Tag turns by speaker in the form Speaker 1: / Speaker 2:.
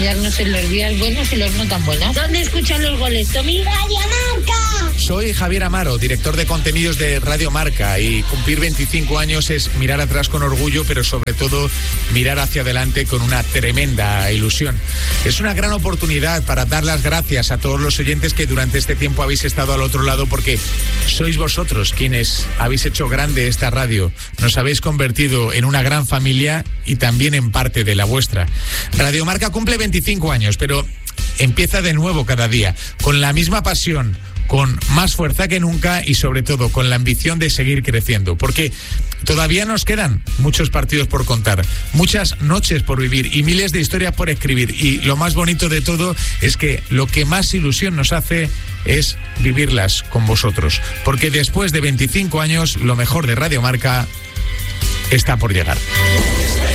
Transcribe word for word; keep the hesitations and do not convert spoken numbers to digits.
Speaker 1: en los días buenos y los no tan buenos. ¿Dónde escuchan los goles, Tommy?
Speaker 2: ¡Radio Marca!
Speaker 3: Soy Javier Amaro, director de contenidos de Radio Marca, y cumplir veinticinco años es mirar atrás con orgullo, pero sobre todo mirar hacia adelante con una tremenda ilusión. Es una gran oportunidad para dar las gracias a todos los oyentes que durante este tiempo habéis estado al otro lado, porque sois vosotros quienes habéis hecho grande esta radio. Nos habéis convertido en una gran familia y también en parte de la vuestra. Radio Marca cumple veinticinco años, pero empieza de nuevo cada día, con la misma pasión, con más fuerza que nunca y sobre todo con la ambición de seguir creciendo, porque todavía nos quedan muchos partidos por contar, muchas noches por vivir y miles de historias por escribir, y lo más bonito de todo es que lo que más ilusión nos hace es vivirlas con vosotros, porque después de veinticinco años lo mejor de Radio Marca está por llegar.